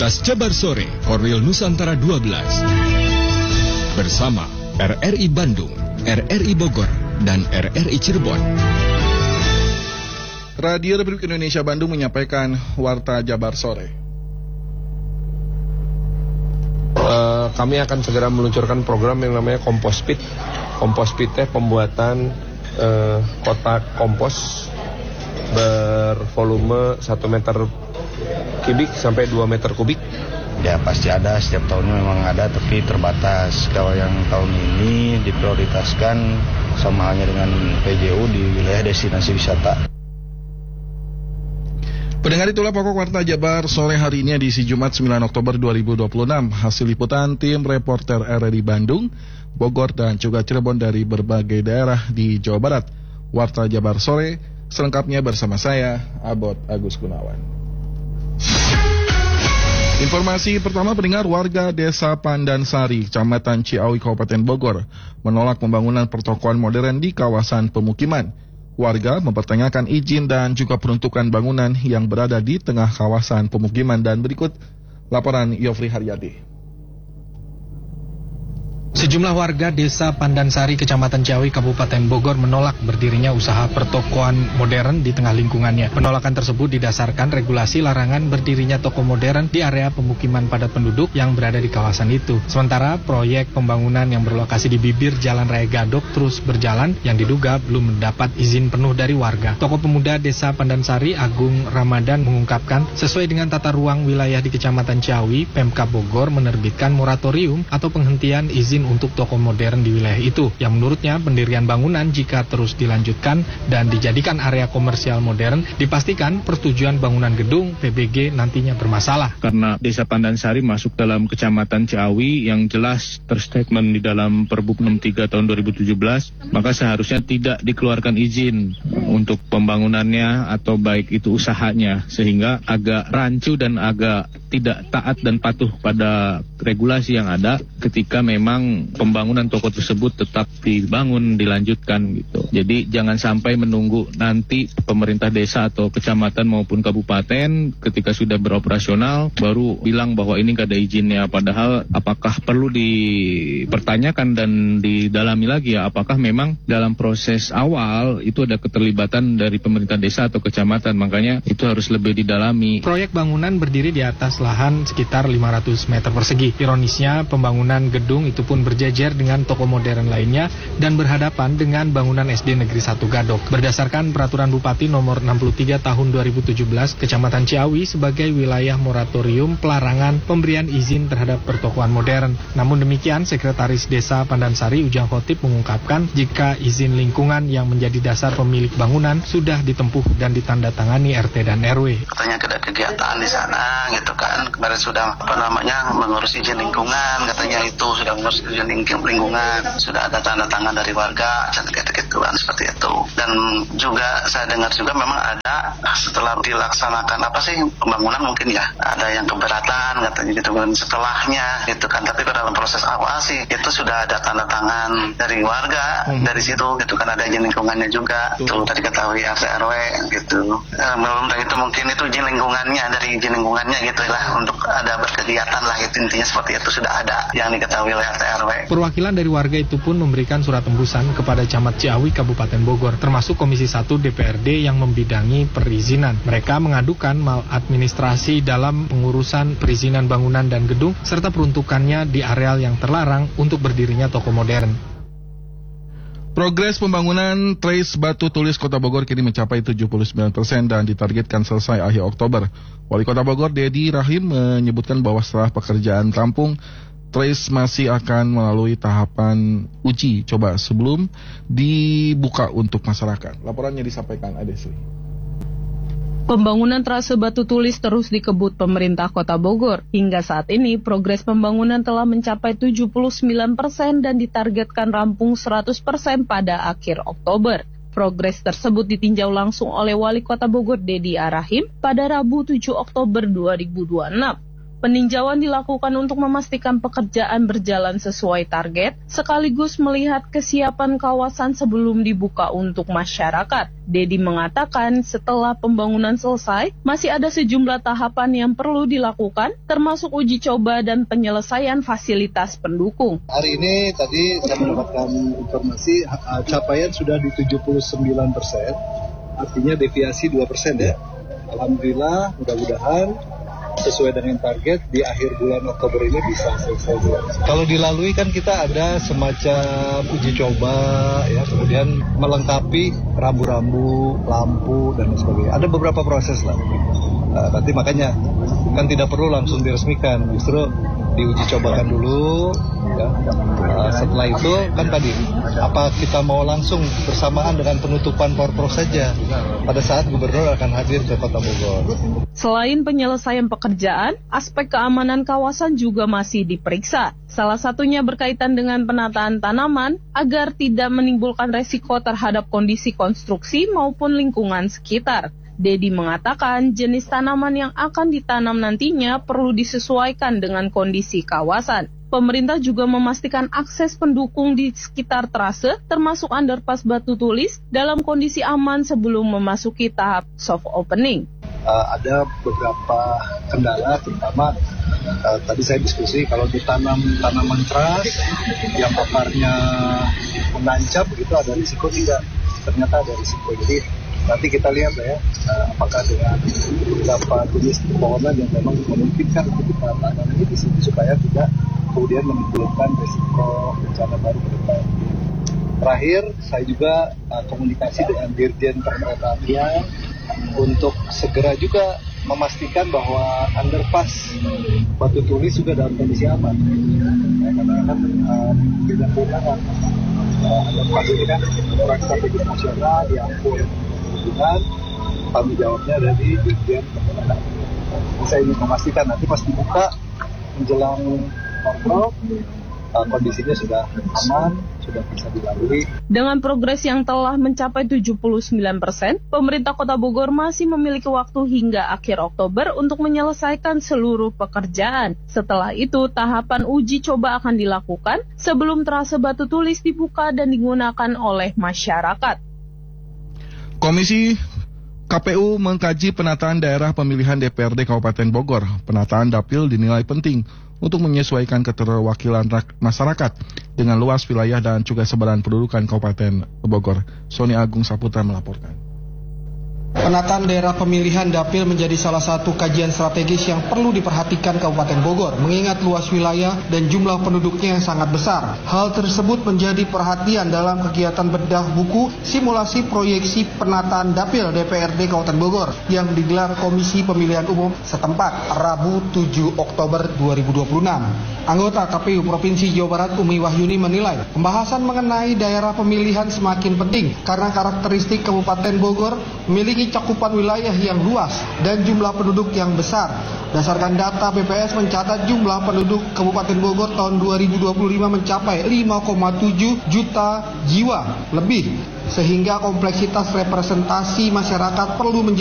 Aktivitas Jabar Sore Korwil Nusantara 12 bersama RRI Bandung, RRI Bogor, dan RRI Cirebon. Radio Republik Indonesia Bandung menyampaikan Warta Jabar Sore. Kami akan segera meluncurkan program yang namanya Kompospit. Kompospit pembuatan kotak kompos bervolume 1 meter kubik sampai 2 meter kubik. Ya pasti ada, setiap tahunnya memang ada, tapi terbatas. Kalau yang tahun ini diprioritaskan sama halnya dengan PJU di wilayah destinasi wisata. Pendengar, itulah pokok Warta Jabar Sore hari ini, edisi Jumat 9 Oktober 2026. Hasil liputan tim reporter RRI Bandung, Bogor, dan juga Cirebon dari berbagai daerah di Jawa Barat. Warta Jabar Sore selengkapnya bersama saya, Abot Agus Gunawan. Informasi pertama, pendengar, warga Desa Pandansari, Kecamatan Ciawi, Kabupaten Bogor, menolak pembangunan pertokoan modern di kawasan pemukiman. Warga mempertanyakan izin dan juga peruntukan bangunan yang berada di tengah kawasan pemukiman. Dan berikut laporan Yofri Haryadi. Sejumlah warga Desa Pandansari, Kecamatan Ciawi, Kabupaten Bogor menolak berdirinya usaha pertokoan modern di tengah lingkungannya. Penolakan tersebut didasarkan regulasi larangan berdirinya toko modern di area pemukiman padat penduduk yang berada di kawasan itu. Sementara proyek pembangunan yang berlokasi di bibir Jalan Raya Gadok terus berjalan yang diduga belum mendapat izin penuh dari warga. Tokoh pemuda Desa Pandansari, Agung Ramadan, mengungkapkan sesuai dengan tata ruang wilayah di Kecamatan Ciawi, Pemkab Bogor menerbitkan moratorium atau penghentian izin untuk toko modern di wilayah itu, yang menurutnya pendirian bangunan jika terus dilanjutkan dan dijadikan area komersial modern, dipastikan persetujuan bangunan gedung PBG nantinya bermasalah. Karena Desa Pandansari masuk dalam Kecamatan Ciawi yang jelas terstatement di dalam Perbuk 63 tahun 2017, maka seharusnya tidak dikeluarkan izin untuk pembangunannya atau baik itu usahanya, sehingga agak rancu dan agak tidak taat dan patuh pada regulasi yang ada ketika memang pembangunan toko tersebut tetap dibangun, dilanjutkan gitu. Jadi jangan sampai menunggu nanti pemerintah desa atau kecamatan maupun kabupaten ketika sudah beroperasional baru bilang bahwa ini nggak ada izinnya. Padahal apakah perlu dipertanyakan dan didalami lagi ya, apakah memang dalam proses awal itu ada keterlibatan dari pemerintah desa atau kecamatan, makanya itu harus lebih didalami. Proyek bangunan berdiri di atas lahan sekitar 500 meter persegi. Ironisnya pembangunan gedung itu pun berjajar dengan toko modern lainnya dan berhadapan dengan bangunan SD Negeri 1 Gadok. Berdasarkan Peraturan Bupati Nomor 63 Tahun 2017, Kecamatan Ciawi sebagai wilayah moratorium pelarangan pemberian izin terhadap pertokoan modern. Namun demikian, Sekretaris Desa Pandansari Ujang Khotib mengungkapkan jika izin lingkungan yang menjadi dasar pemilik bangunan sudah ditempuh dan ditandatangani RT dan RW. Katanya ada kegiatan di sana gitu kan, kemarin sudah mengurus izin lingkungan, katanya itu sudah mengurus izin lingkungan, sudah ada tanda tangan dari warga, gitu-gituan seperti itu. Dan juga saya dengar juga memang ada setelah dilaksanakan pembangunan mungkin ya ada yang keberatan katanya gitu kan setelahnya gitu kan, tapi pada dalam proses awal sih itu sudah ada tanda tangan dari warga dari situ gitu kan, ada izin lingkungannya juga tuh tadi ketahui RT RW gitu. Belum itu mungkin itu izin lingkungannya, dari izin lingkungannya gitu lah untuk ada berkegiatan lah, itu intinya seperti itu sudah ada yang diketahui oleh RT RW. Perwakilan dari warga itu pun memberikan surat tembusan kepada Camat Ciawi Kabupaten Bogor, termasuk Komisi 1 DPRD yang membidangi perizinan. Mereka mengadukan maladministrasi dalam pengurusan perizinan bangunan dan gedung serta peruntukannya di areal yang terlarang untuk berdirinya toko modern. Progres pembangunan Trace Batu Tulis Kota Bogor kini mencapai 79% dan ditargetkan selesai akhir Oktober. Wali Kota Bogor Dedi Rahim menyebutkan bahwa setelah pekerjaan rampung, Trace masih akan melalui tahapan uji coba sebelum dibuka untuk masyarakat. Laporannya disampaikan Adesri. Pembangunan trase batu tulis terus dikebut pemerintah Kota Bogor. Hingga saat ini, progres pembangunan telah mencapai 79% dan ditargetkan rampung 100% pada akhir Oktober. Progres tersebut ditinjau langsung oleh Wali Kota Bogor Dedi Rahim pada Rabu 7 Oktober 2026. Peninjauan dilakukan untuk memastikan pekerjaan berjalan sesuai target, sekaligus melihat kesiapan kawasan sebelum dibuka untuk masyarakat. Dedi mengatakan setelah pembangunan selesai, masih ada sejumlah tahapan yang perlu dilakukan, termasuk uji coba dan penyelesaian fasilitas pendukung. Hari ini tadi saya mendapatkan informasi capaian sudah di 79%, artinya deviasi 2% ya. Alhamdulillah, mudah-mudahan sesuai dengan target di akhir bulan Oktober ini bisa selesai. Kalau dilalui kan kita ada semacam uji coba ya, kemudian melengkapi rambu-rambu, lampu dan sebagainya. Ada beberapa proses lah. Nanti makanya kan tidak perlu langsung diresmikan, justru diuji cobakan dulu. Ya. Setelah itu kan tadi apa kita mau langsung bersamaan dengan penutupan Porprov saja pada saat gubernur akan hadir ke Kota Bogor. Selain penyelesaian pekerjaan, aspek keamanan kawasan juga masih diperiksa. Salah satunya berkaitan dengan penataan tanaman agar tidak menimbulkan resiko terhadap kondisi konstruksi maupun lingkungan sekitar. Dedi mengatakan jenis tanaman yang akan ditanam nantinya perlu disesuaikan dengan kondisi kawasan. Pemerintah juga memastikan akses pendukung di sekitar trase, termasuk underpass Batu Tulis, dalam kondisi aman sebelum memasuki tahap soft opening. Ada beberapa kendala, terutama tadi saya diskusi kalau ditanam tanaman keras yang paparnya menancap begitu ada risiko tidak? Ternyata ada risiko. Jadi nanti kita lihat ya apakah dengan beberapa jenis pohonan yang memang memungkinkan untuk kita tanam ini di sini supaya tidak kemudian menimbulkan risiko bencana baru ke depan. Terakhir, saya juga komunikasi dengan Dirjen Perkeretaapian untuk segera juga memastikan bahwa underpass Batu Tulis juga dalam kondisi aman. Karena kan tidak benar underpass ini kan proyek strategis nasional yang full kebutuhan, tanggung jawabnya dari Dirjen Perkeretaapian. Saya ingin memastikan nanti pas dibuka menjelang Porprov, kondisinya sudah aman, sudah bisa dilalui. Dengan progres yang telah mencapai 79%, pemerintah Kota Bogor masih memiliki waktu hingga akhir Oktober untuk menyelesaikan seluruh pekerjaan. Setelah itu, tahapan uji coba akan dilakukan sebelum trase Batu Tulis dibuka dan digunakan oleh masyarakat. Komisi KPU mengkaji penataan daerah pemilihan DPRD Kabupaten Bogor. Penataan dapil dinilai penting untuk menyesuaikan keterwakilan masyarakat dengan luas wilayah dan juga sebaran pendudukan Kabupaten Bogor. Sony Agung Saputra melaporkan. Penataan daerah pemilihan dapil menjadi salah satu kajian strategis yang perlu diperhatikan Kabupaten Bogor, mengingat luas wilayah dan jumlah penduduknya yang sangat besar. Hal tersebut menjadi perhatian dalam kegiatan bedah buku simulasi proyeksi penataan dapil DPRD Kabupaten Bogor yang digelar Komisi Pemilihan Umum setempat Rabu 7 Oktober 2026. Anggota KPU Provinsi Jawa Barat Umi Wahyuni menilai pembahasan mengenai daerah pemilihan semakin penting karena karakteristik Kabupaten Bogor memiliki cakupan wilayah yang luas dan jumlah penduduk yang besar. Berdasarkan data BPS mencatat jumlah penduduk Kabupaten Bogor tahun 2025 mencapai 5,7 juta jiwa lebih, sehingga kompleksitas representasi masyarakat perlu menjadi